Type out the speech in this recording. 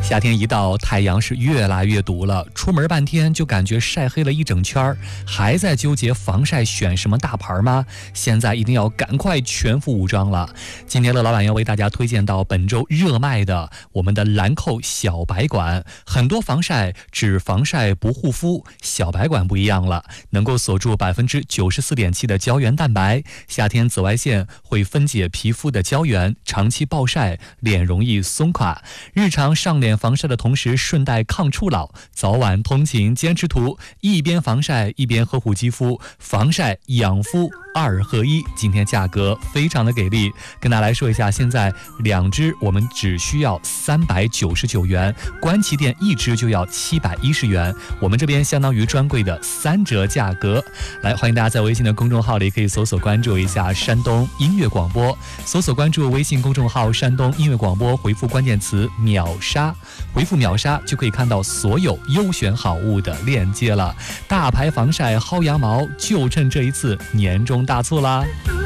夏天一到，太阳是越来越毒了，出门半天就感觉晒黑了一整圈，还在纠结防晒选什么大牌吗？现在一定要赶快全副武装了。今天乐老板要为大家推荐到本周热卖的我们的兰蔻小白管，很多防晒只防晒不护肤，小白管不一样了，能够锁住94.7%的胶原蛋白，夏天紫外线会分解皮肤的胶原，长期暴晒脸容易松垮，日常上脸防晒的同时顺带抗初老，早晚通勤坚持涂，一边防晒一边呵护肌肤，防晒养肤2合1。今天价格非常的给力，跟大家来说一下，现在2支我们只需要399元，官旗店1支就要710元，我们这边相当于专柜的3折价格。来，欢迎大家在微信的公众号里可以搜索关注一下山东音乐广播，搜索关注微信公众号山东音乐广播，回复关键词秒杀，回复秒杀就可以看到所有优选好物的链接了。大牌防晒薅羊毛，就趁这一次年终大促啦！